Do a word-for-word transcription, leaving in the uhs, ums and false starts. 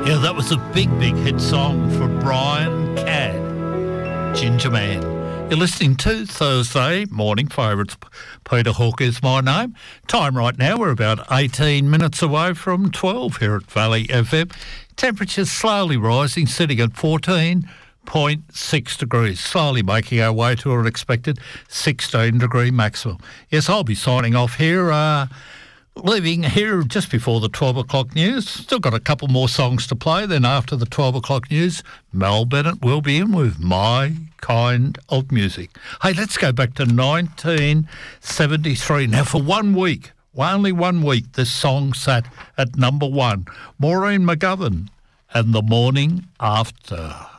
Yeah, that was a big, big hit song for Brian Cadd, Ginger Man. You're listening to Thursday Morning Favourites. Peter Hook is my name. Time right now, we're about eighteen minutes away from twelve here at Valley F M. Temperature's slowly rising, sitting at fourteen point six degrees, slowly making our way to an expected sixteen degree maximum. Yes, I'll be signing off here, uh, leaving here just before the twelve o'clock news. Still got a couple more songs to play. Then after the twelve o'clock news, Mel Bennett will be in with My Kind of Music. Hey, let's go back to nineteen seventy-three. Now, for one week, only one week, this song sat at number one. Maureen McGovern and The Morning After.